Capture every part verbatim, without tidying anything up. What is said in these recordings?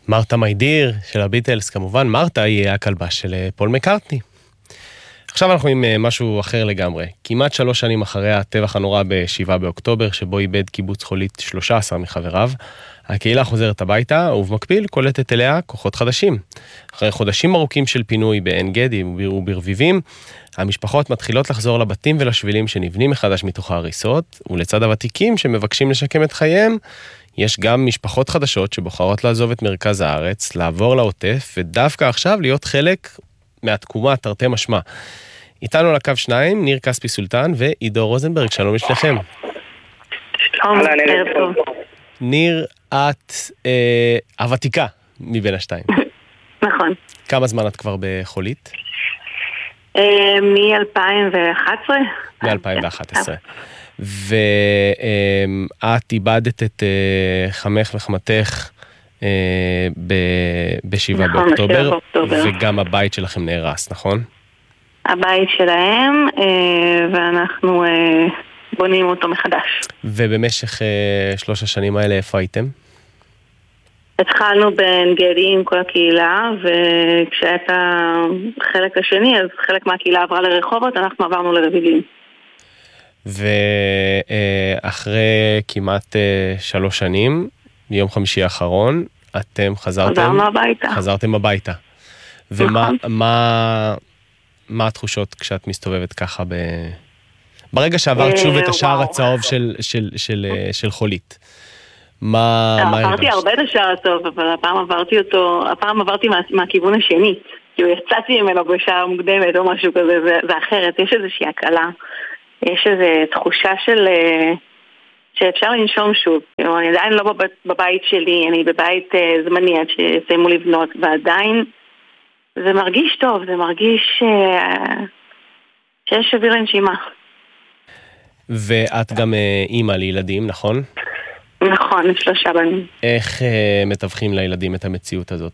מרתה מיידיר של הביטלס, כמובן מרתה היא הכלבה של פול מקרטני. עכשיו אנחנו עם משהו אחר לגמרי. כמעט שלוש שנים אחרי הטבח הנורא בשבעה באוקטובר, שבו איבד קיבוץ חולית שלושה עשר מחבריו, הקהילה חוזרת הביתה, ובמקביל קולטת אליה כוחות חדשים. אחרי חודשים ארוכים של פינוי בעין גדי וברביבים, המשפחות מתחילות לחזור לבתים ולשבילים שנבנים מחדש מתוך ההריסות, ולצד הוותיקים שמבקשים לשקם את חייהם, יש גם משפחות חדשות שבוחרות לעזוב את מרכז הארץ, לעבור לעוטף, ודווקא עכשיו להיות חלק מהתקומה, תרתי משמע. איתנו על הקו שניים, ניר כספי סולטן ועידו רוזנברג, שלום לשניכם. שלום, ערב טוב. ניר, את אה, הוותיקה מבין השתיים. נכון. כמה זמן את כבר בחולית? אה, מ-אלפיים ואחת עשרה. מ-אלפיים ואחת עשרה. ואת איבדת את אה, חמך וחמתך אה, בשבעה נכון, באוקטובר, באוקטובר. וגם הבית שלכם נהרס, נכון? הבית שלהם, אה, ואנחנו אה, בונים אותו מחדש. ובמשך אה, שלוש השנים האלה איפה הייתם? התחלנו בעין גדי עם כל הקהילה, וכשהיה את החלק השני, אז חלק מהקהילה עברה לרחובות, אנחנו עברנו לרביבים. ואחרי כמעט שלוש שנים, ביום חמישי האחרון, אתם חזרתם... חזרנו הביתה. חזרתם הביתה. ומה מה, מה התחושות כשאת מסתובבת ככה ב... ברגע שעברת שוב את השער הצהוב של, של, של, של חולית? מה... עברתי הרבה את השער הצהוב, אבל הפעם עברתי אותו, הפעם עברתי מה, מהכיוון השני. כאילו יצאתי ממנו בשער מוקדמת או משהו כזה, זה, זה אחרת. יש איזושהי הקלה. יש איזו תחושה של... שאפשר לנשום שוב. אני עדיין לא בבית, בבית שלי, אני בבית uh, זמני עד שסיימו לבנות, ועדיין זה מרגיש טוב, זה מרגיש uh, שיש שוויר לנשימה. ואת גם uh, אימא לילדים, נכון? נכון, שלושה בנים. איך uh, מתווכים לילדים את המציאות הזאת?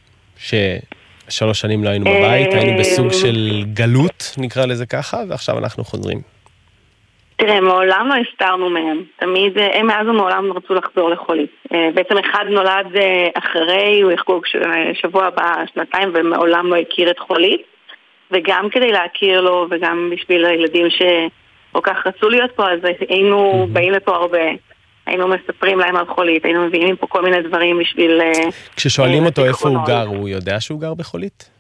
ששלוש שנים לא היינו בבית, היינו בסוג של גלות, נקרא לזה ככה, ועכשיו אנחנו חוזרים. תראה, מעולם לא הסתרנו מהם. תמיד, הם מאז ומעולם רצו לחזור לחולית. בעצם אחד נולד אחרי, הוא יחגוג שבוע הבא, שנתיים, ומעולם לא הכיר את חולית. וגם כדי להכיר לו, וגם בשביל הילדים שכל כך רצו להיות פה, אז היינו באים לפה הרבה. היינו מספרים להם על חולית, היינו מביאים פה כל מיני דברים בשביל... כששואלים אותו איפה הוא גר, הוא יודע שהוא גר בחולית?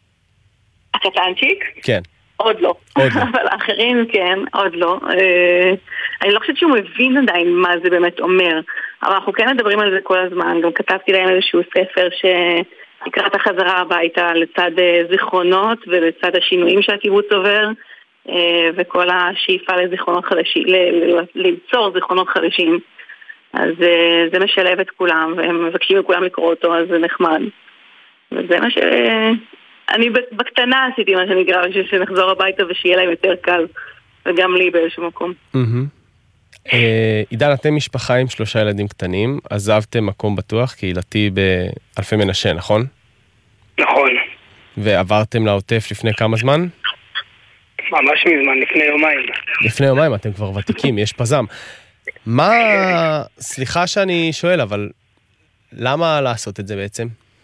הקטנצ'יק? כן. עוד לא. עוד לא. אבל האחרים כן, עוד לא. אני לא חושבת שהוא מבין עדיין מה זה באמת אומר, אבל אנחנו כן מדברים על זה כל הזמן. גם כתבתי להם איזשהו ספר שנקרא את החזרה הביתה לצד זיכרונות ולצד השינויים שהקיבוץ עובר, וכל השאיפה לזיכרונות חדשים, ליצור זיכרונות חדשים. אז זה משלב את כולם, והם מבקשים לכולם לקרוא אותו, אז זה נחמד. וזה מה ש... אני בקטנה עשיתי מה שנקרא, בשביל שנחזור הביתה ושיהיה להם יותר קל, וגם לי באיזשהו מקום. עידן, אתם משפחה עם שלושה ילדים קטנים, עזבתם מקום בטוח, קהילתי באלפי מנשה, נכון? נכון. ועברתם לעוטף לפני כמה זמן? ממש מזמן, לפני יומיים. לפני יומיים, אתם כבר ותיקים, יש פזם. מה, סליחה שאני שואל, אבל למה לעשות את זה בעצם?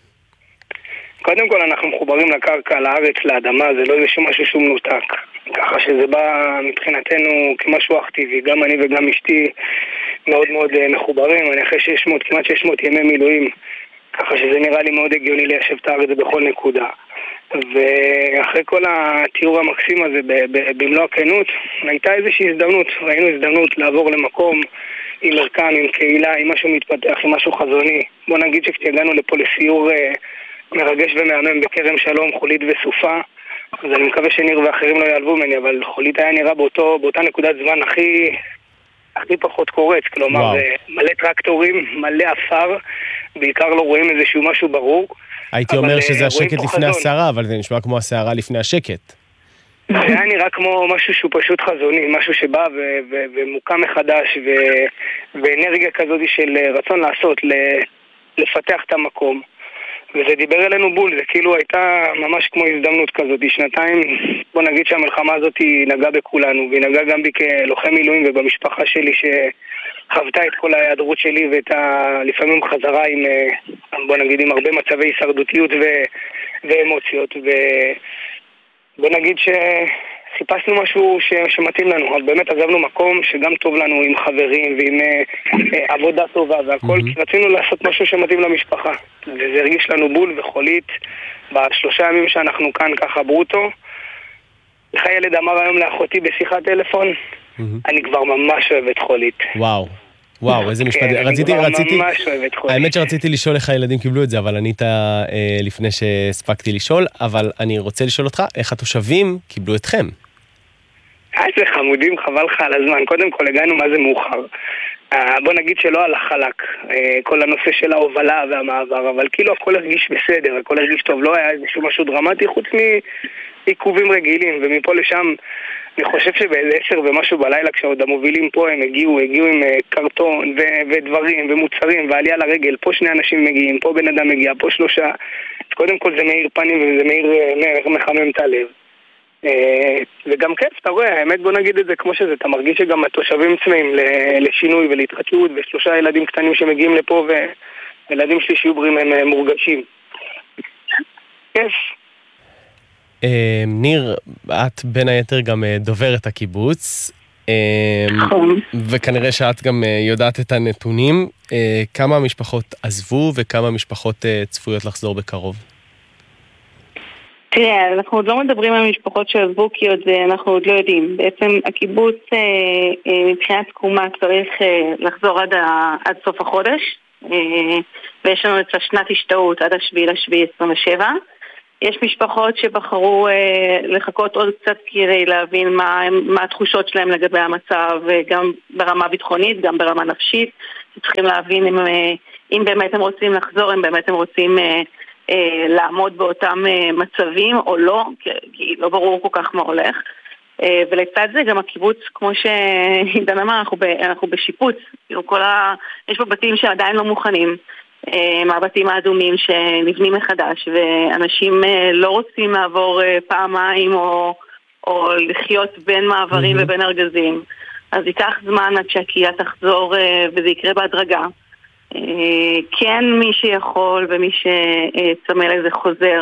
קודם כל אנחנו מחוברים לקרקע, לארץ, לאדמה, זה לא איזה משהו שהוא מנותק. ככה שזה בא מבחינתנו כמשהו אקטיבי, גם אני וגם אשתי מאוד מאוד מחוברים, אני אחרי שש מאות, כמעט שש מאות ימי מילואים, ככה שזה נראה לי מאוד הגיוני ליישב את הארץ בכל נקודה. ואחרי כל התיאור המקסים הזה במלוא הכנות, הייתה איזושהי הזדמנות, ראינו הזדמנות לעבור למקום עם מרקם, עם קהילה, עם משהו מתפתח, עם משהו חזוני. בוא נגיד שכשהגענו לפה לסיור מרגש ומהמם בכרם שלום, חולית וסופה, אז אני מקווה שניר ואחרים לא יעלבו ממני, אבל חולית היה נראה באותו, באותה נקודת זמן הכי, הכי פחות קורץ, כלומר וואו. מלא טרקטורים, מלא אפר, בעיקר לא רואים איזשהו משהו ברור. הייתי אומר שזה השקט לפני הסערה, אבל זה נשמע כמו הסערה לפני השקט. זה היה נראה כמו משהו שהוא פשוט חזוני, משהו שבא ו- ו- ומוקם מחדש, ו- ואנרגיה כזאת של רצון לעשות, ל- לפתח את המקום. וזה דיבר אלינו בול, זה כאילו הייתה ממש כמו הזדמנות כזאת, שנתיים, בוא נגיד שהמלחמה הזאת היא נגעה בכולנו, והיא נגעה גם בי כלוחם מילואים ובמשפחה שלי שחוותה את כל ההיעדרות שלי ואת ה... לפעמים חזרה עם בוא נגיד עם הרבה מצבי הישרדותיות ו- ואמוציות, ובוא נגיד שחיפשנו משהו ש- שמתאים לנו, אז באמת עזבנו מקום שגם טוב לנו עם חברים ועם uh, עבודה טובה והכל, mm-hmm. כי רצינו לעשות משהו שמתאים למשפחה, וזה הרגיש לנו בול וחולית בשלושה ימים שאנחנו כאן ככה ברוטו. איך הילד אמר היום לאחותי בשיחת טלפון, mm-hmm. אני כבר ממש אוהב את חולית. וואו. וואו, איזה משפט. רציתי, רציתי, האמת שרציתי לשאול איך הילדים קיבלו את זה, אבל ענית אה, לפני שהספקתי לשאול, אבל אני רוצה לשאול אותך, איך התושבים קיבלו אתכם? איזה חמודים, חבל לך על הזמן. קודם כל הגענו מה זה מאוחר. אה, בוא נגיד שלא על החלק, אה, כל הנושא של ההובלה והמעבר, אבל כאילו הכל הרגיש בסדר, הכל הרגיש טוב, לא היה איזשהו משהו דרמטי, חוץ מעיכובים רגילים, ומפה לשם אני חושב שבאיזה עשר ומשהו בלילה כשעוד המובילים פה הם הגיעו, הגיעו עם קרטון ו- ודברים ומוצרים ועלייה לרגל, פה שני אנשים מגיעים, פה בן אדם מגיע, פה שלושה, קודם כל זה מאיר פנים וזה מאיר, מאיר מחמם את הלב. וגם כיף, אתה רואה, האמת בוא נגיד את זה כמו שזה, אתה מרגיש שגם התושבים צמאים לשינוי ולהתחדשות, ושלושה ילדים קטנים שמגיעים לפה וילדים שלי שיהיו בריאים הם מורגשים. כיף. ניר, את בין היתר גם דוברת הקיבוץ, וכנראה שאת גם יודעת את הנתונים. כמה משפחות עזבו וכמה משפחות צפויות לחזור בקרוב? תראה, אנחנו עוד לא מדברים על משפחות שעזבו, כי עוד אנחנו עוד לא יודעים. בעצם הקיבוץ מבחינת תקומה צריך לחזור עד, עד סוף החודש, ויש לנו את השנת השתאות עד השביעי לשביעי עשרים ושבע. יש משפחות שבחרו אה, לחכות עוד קצת כדי להבין מה, מה התחושות שלהם לגבי המצב, גם ברמה ביטחונית, גם ברמה נפשית. צריכים להבין אם, אם באמת הם רוצים לחזור, אם באמת הם רוצים אה, אה, לעמוד באותם אה, מצבים או לא, כי, כי לא ברור כל כך מה הולך. אה, ולצד זה גם הקיבוץ, כמו שעידן אמר, אנחנו, ב, אנחנו בשיפוץ. כל ה, יש פה בתים שעדיין לא מוכנים. מהבתים האדומים שנבנים מחדש, ואנשים לא רוצים לעבור פעמיים או, או לחיות בין מעברים mm-hmm. ובין ארגזים. אז ייקח זמן עד שהקהילה תחזור וזה יקרה בהדרגה. כן, מי שיכול ומי שצמא לזה חוזר,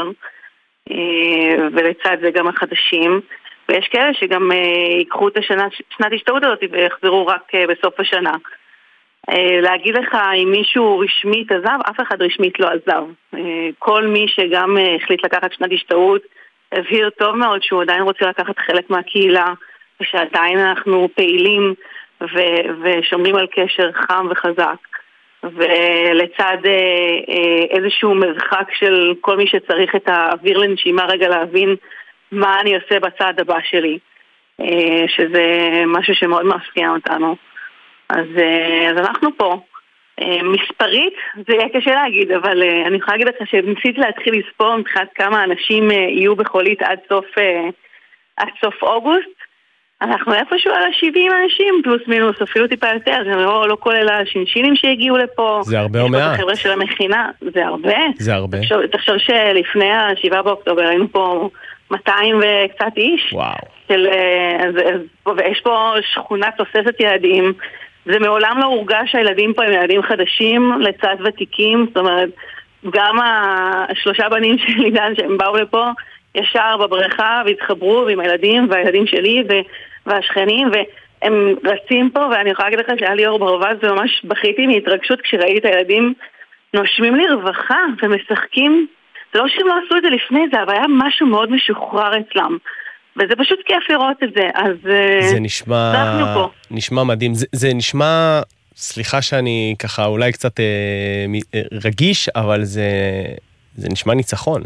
ולצד זה גם החדשים. ויש כאלה שגם ייקחו את השנה, שנת השתאות הזאת ויחזרו רק בסוף השנה. להגיד לך אם מישהו רשמית עזב, אף אחד רשמית לא עזב. כל מי שגם החליט לקחת שנת השתאות הבהיר טוב מאוד שהוא עדיין רוצה לקחת חלק מהקהילה, ושעדיין אנחנו פעילים ו- ושומרים על קשר חם וחזק, ולצד איזשהו מרחק של כל מי שצריך את האוויר לנשימה רגע להבין מה אני עושה בצד הבא שלי, שזה משהו שמאוד מאפיין אותנו. אז, אז אנחנו פה. מספרית, זה יהיה קשה להגיד, אבל אני יכולה להגיד לך שניסיתי להתחיל לספור מבחינת כמה אנשים יהיו בחולית עד סוף, עד סוף אוגוסט. אנחנו איפשהו על ה-שבעים אנשים, פלוס מינוס, אפילו טיפה יותר, זה לא, לא כולל השינשינים שהגיעו לפה. זה הרבה או מעט. החבר'ה של המכינה, זה הרבה. זה הרבה. תחשוב, תחשוב שלפני השבעה באוקטובר היינו פה מאתיים וקצת איש. וואו. של, אז, אז, ויש פה שכונה תוססת ילדים, זה מעולם לא הורגש שהילדים פה הם ילדים חדשים לצד ותיקים, זאת אומרת, גם השלושה בנים של עידן שהם באו לפה ישר בבריכה והתחברו עם הילדים והילדים שלי והשכנים, והם רצים פה, ואני יכולה להגיד לך שהיה לי אור ברווז וממש בכיתי מהתרגשות כשראיתי את הילדים נושמים לרווחה ומשחקים. זה לא שהם לא עשו את זה לפני זה, אבל היה משהו מאוד משוחרר אצלם. וזה פשוט כיף לראות את זה, אז זה נשמע, נשמע מדהים. זה, זה נשמע, סליחה שאני ככה אולי קצת אה, רגיש, אבל זה, זה נשמע ניצחון.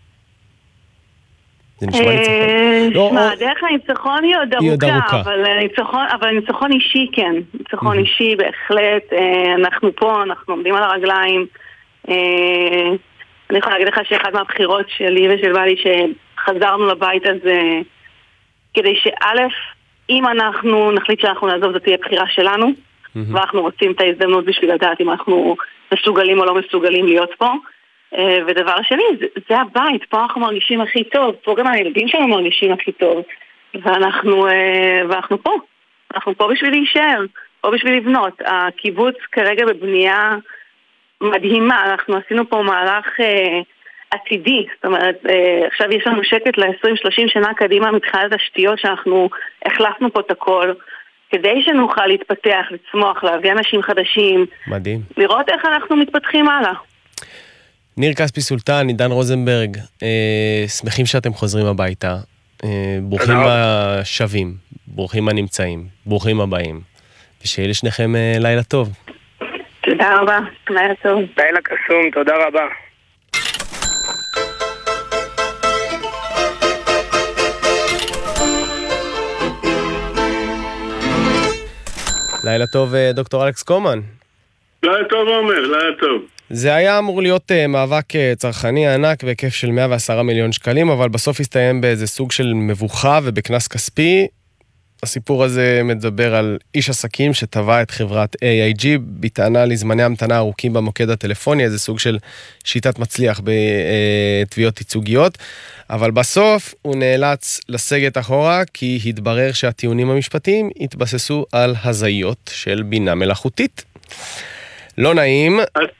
זה נשמע ניצחון. מה, דרך הניצחון היא עוד ארוכה, אבל ניצחון אישי כן. ניצחון אישי בהחלט. אנחנו פה, אנחנו עומדים על הרגליים. אני יכולה להגיד לך שאחד מהבחירות שלי ושל בעלי שחזרנו לבית הזה, כדי שא', אם אנחנו נחליט שאנחנו נעזוב, זאת תהיה בחירה שלנו, ואנחנו רוצים את ההזדמנות בשביל לדעת אם אנחנו מסוגלים או לא מסוגלים להיות פה. ודבר שני, זה, זה הבית, פה אנחנו מרגישים הכי טוב, פה גם הילדים שלנו מרגישים הכי טוב, ואנחנו, ואנחנו פה, אנחנו פה בשביל להישאר, פה בשביל לבנות. הקיבוץ כרגע בבנייה מדהימה. אנחנו עשינו פה מהלך אה, עתידי, זאת אומרת, אה, עכשיו יש לנו שקט ל-עשרים שלושים שנה קדימה מבחינת השתיות שאנחנו החלפנו פה את הכל, כדי שנוכל להתפתח, לצמוח, להביא אנשים חדשים. מדהים. לראות איך אנחנו מתפתחים הלאה. ניר כספי סולטן, עידן רוזנברג, אה, שמחים שאתם חוזרים הביתה. אה, ברוכים השבים, ברוכים הנמצאים, ברוכים הבאים. ושיהיה לשניכם אה, לילה טוב. תודה רבה, לילה טוב. לילה קסום, תודה רבה. לילה טוב, דוקטור אלכס קומן. לילה טוב, עומר, לילה טוב. זה היה אמור להיות uh, מאבק uh, צרכני ענק בהיקף של מאה ועשרה מיליון שקלים, אבל בסוף הסתיים באיזה סוג של מבוכה ובכנס כספי. הסיפור הזה מדבר על איש עסקים שטבע את חברת איי איי ג'י בטענה לזמני המתנה ארוכים במוקד הטלפוני, איזה סוג של שיטת מצליח בתביעות ייצוגיות, אבל בסוף הוא נאלץ לסגת אחורה, כי התברר שהטיעונים המשפטיים התבססו על הזיות של בינה מלאכותית. לא נעים.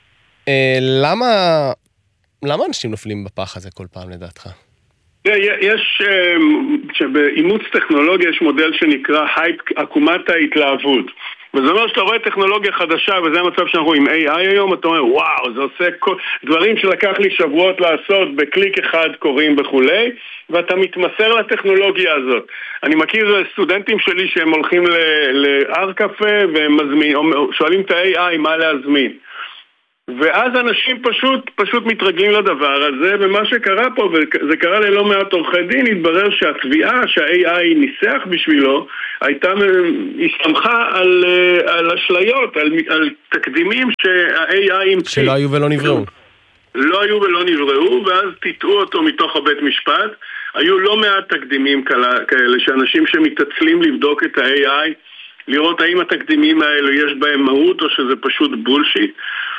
למה, למה אנשים נופלים בפח הזה כל פעם לדעתך? יש, באימוץ טכנולוגיה יש מודל שנקרא עקומת ההתלהבות. וזה אומר שאתה רואה טכנולוגיה חדשה, וזה המצב שאנחנו עם איי איי היום, אתה אומר, וואו, זה עושה דברים שלקח לי שבועות לעשות, בקליק אחד קוראים וכולי, ואתה מתמסר לטכנולוגיה הזאת. אני מכיר סטודנטים שלי שהם הולכים להר קפה, והם מזמין, שואלים את ה-איי איי מה להזמין. ואז אנשים פשוט, פשוט מתרגלים לדבר הזה, ומה שקרה פה, וזה קרה ללא מעט עורכי דין, התברר שהתביעה שה-איי איי ניסח בשבילו, הייתה, הסתמכה על, על אשליות, על, על תקדימים שה-איי איי המציא. שלא היו ולא נבראו. לא היו ולא נבראו, ואז תיתאו אותו מתוך הבית משפט. היו לא מעט תקדימים כאלה, שאנשים שמתעצלים לבדוק את ה-איי איי, לראות האם התקדימים האלו יש בהם מהות, או שזה פשוט בולשיט.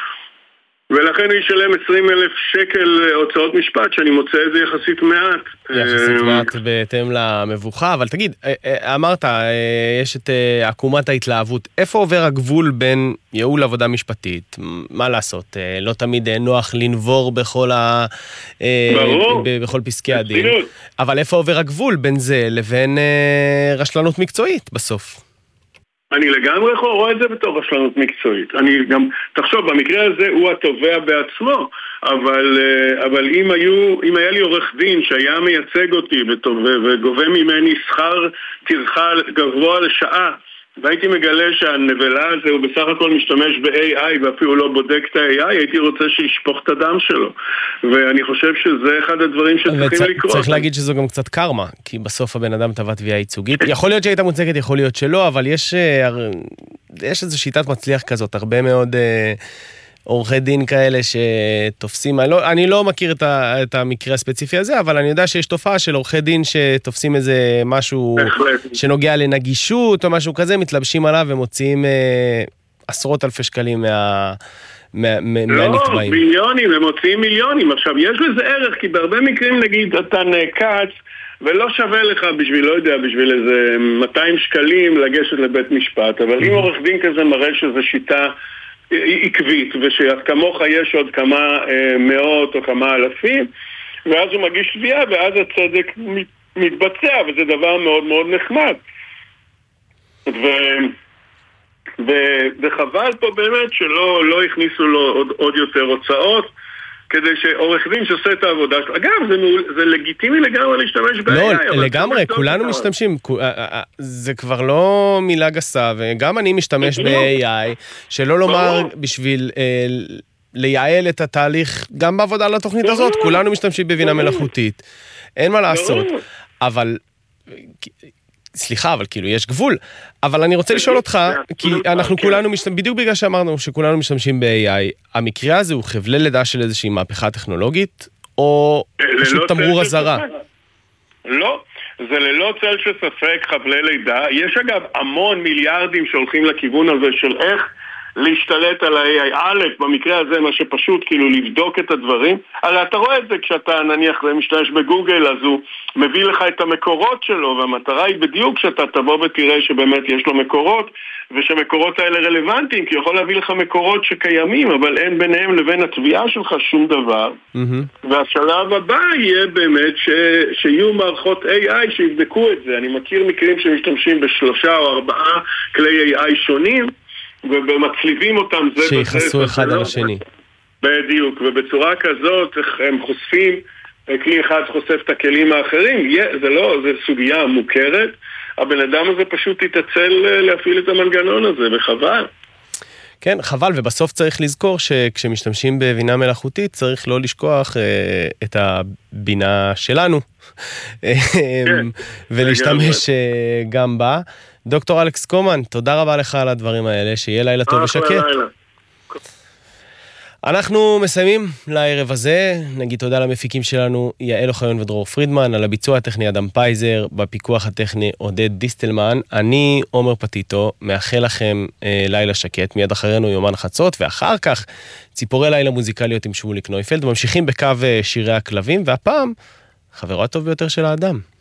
ולכן הוא ישלם עשרים אלף שקל הוצאות משפט, שאני מוצא את זה יחסית מעט. יחסית מעט בהתאם למבוכה, אבל תגיד, אמרת, יש את עקומת ההתלהבות, איפה עובר הגבול בין ייעול עבודה משפטית? מה לעשות? לא תמיד נוח לנבור בכל, ה... בכל פסקי הדין, אבל איפה עובר הגבול בין זה לבין רשלנות מקצועית בסוף? אני לגמרי רואה את זה בתור רשלנות מקצועית. אני גם, תחשוב, במקרה הזה הוא התובע בעצמו, אבל, אבל אם היו, אם היה לי עורך דין שהיה מייצג אותי וגובה ממני שכר טרחה גבוה לשעה, והייתי מגלה שהנבלה הזה הוא בסך הכל משתמש ב-איי איי ואפילו לא בודק את ה-איי איי, הייתי רוצה שישפוך את הדם שלו. ואני חושב שזה אחד הדברים שצריכים וצ... לקרות. צריך להגיד שזו גם קצת קרמה, כי בסוף הבן אדם תבע תביעה ייצוגית. יכול להיות שהייתה מוצגת, יכול להיות שלא, אבל יש, יש איזו שיטת מצליח כזאת, הרבה מאוד עורכי דין כאלה שתופסים, אני לא, אני לא מכיר את, ה, את המקרה הספציפי הזה, אבל אני יודע שיש תופעה של עורכי דין שתופסים איזה משהו שנוגע לנגישות או משהו כזה, מתלבשים עליו ומוציאים אה, עשרות אלפי שקלים מה, מה, מהנתבעים. לא, מיליונים, הם מוציאים מיליונים. עכשיו, יש לזה ערך, כי בהרבה מקרים, נגיד, אתה נעקץ, ולא שווה לך בשביל, לא יודע, בשביל איזה מאתיים שקלים לגשת לבית משפט, אבל אם עורך דין כזה מראה שזו שיטה עקבית, ושעד כמוך יש עוד כמה אה, מאות או כמה אלפים, ואז הוא מגיש תביעה, ואז הצדק מתבצע, וזה דבר מאוד מאוד נחמד. ו... ו... וחבל פה באמת שלא לא הכניסו לו עוד, עוד יותר הוצאות, כדי שעורך דין שעושה את העבודה שלו. אגב, זה, זה לגיטימי לגמרי להשתמש ב-איי איי. לא, לגמרי, כולנו משתמשים. זה כבר לא מילה גסה, וגם אני משתמש ב-איי איי, שלא לומר בשביל לייעל את התהליך, גם בעבודה על התוכנית הזאת, כולנו משתמשים בבינה מלאכותית. אין מה לעשות. אבל... סליחה, אבל כאילו יש גבול. אבל אני רוצה לשאול אותך, כי אנחנו כולנו משתמשים, בדיוק בגלל שאמרנו שכולנו משתמשים ב-איי איי, המקרה הזה הוא חבלי לידה של איזושהי מהפכה טכנולוגית, או פשוט תמרור אזהרה? לא, זה ללא צל של ספק חבלי לידה. יש אגב המון מיליארדים שהולכים לכיוון הזה של איך להשתלט על ה-איי איי. א', במקרה הזה מה שפשוט, כאילו לבדוק את הדברים. הרי אתה רואה את זה כשאתה נניח משתמש בגוגל, אז הוא מביא לך את המקורות שלו, והמטרה היא בדיוק שאתה תבוא ותראה שבאמת יש לו מקורות, ושהמקורות האלה רלוונטיים, כי יכול להביא לך מקורות שקיימים, אבל אין ביניהם לבין התביעה שלך שום דבר. Mm-hmm. והשלב הבא יהיה באמת ש... שיהיו מערכות איי איי שיבדקו את זה. אני מכיר מקרים שמשתמשים בשלושה או ארבעה כלי איי איי שונים, ומצליבים אותם זה שיחסו אחד על השני. בדיוק, ובצורה כזאת הם חושפים, כלי אחד חושף את הכלים האחרים. זה לא, זה סוגיה מוכרת. הבן אדם הזה פשוט יתעצל להפעיל את המנגנון הזה, וחבל. כן, חבל, ובסוף צריך לזכור שכשמשתמשים בבינה מלאכותית, צריך לא לשכוח אה, את הבינה שלנו, כן, ולהשתמש אה, גם בה. דוקטור אלכס קומן, תודה רבה לך על הדברים האלה, שיהיה לילה טוב ושקט. לילה. אנחנו מסיימים לערב הזה, נגיד תודה למפיקים שלנו יעל אוחיון ודרור פרידמן, על הביצוע הטכני אדם פייזר, בפיקוח הטכני עודד דיסטלמן, אני עומר פטיטו, מאחל לכם אה, לילה שקט, מיד אחרינו יומן חצות, ואחר כך ציפורי לילה מוזיקליות עם שמוליק נויפלד, ממשיכים בקו שירי הכלבים, והפעם חברו הטוב ביותר של האדם.